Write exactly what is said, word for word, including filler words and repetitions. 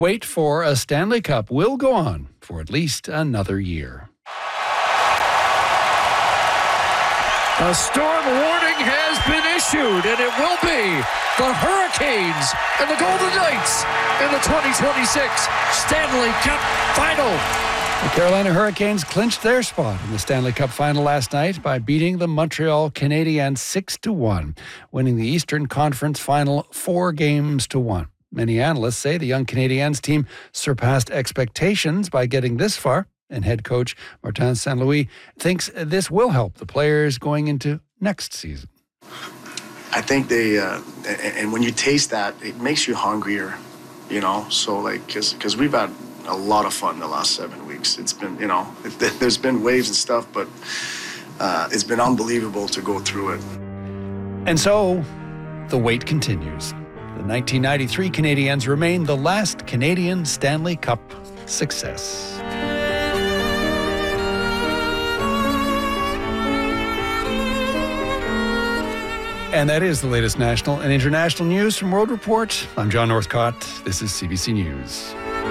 Wait for a Stanley Cup will go on for at least another year. A storm warning has been issued, and it will be the Hurricanes and the Golden Knights in the twenty twenty-six Stanley Cup Final. The Carolina Hurricanes clinched their spot in the Stanley Cup Final last night by beating the Montreal Canadiens six to one, winning the Eastern Conference Final four games to one. Many analysts say the young Canadiens team surpassed expectations by getting this far, and head coach Martin Saint Louis thinks this will help the players going into next season. I think they, uh, and when you taste that, it makes you hungrier, you know? So, like, because because we've had a lot of fun the last seven weeks. It's been, you know, it, there's been waves and stuff, but uh, it's been unbelievable to go through it. And so, the wait continues. The nineteen ninety-three Canadiens remain the last Canadian Stanley Cup success. And that is the latest national and international news from World Report. I'm John Northcott. This is C B C News.